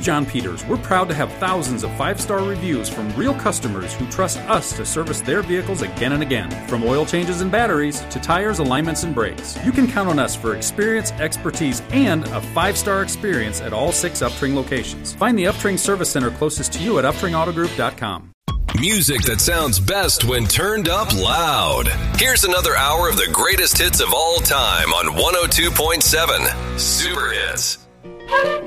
John Peters. We're proud to have thousands of 5-star reviews from real customers who trust us to service their vehicles again and again. From oil changes and batteries to tires, alignments, and brakes. You can count on us for experience, expertise, and a 5-star experience at all 6 Uptring locations. Find the Uptring Service Center closest to you at uptringautogroup.com. Music that sounds best when turned up loud. Here's another hour of the greatest hits of all time on 102.7 Super Hits.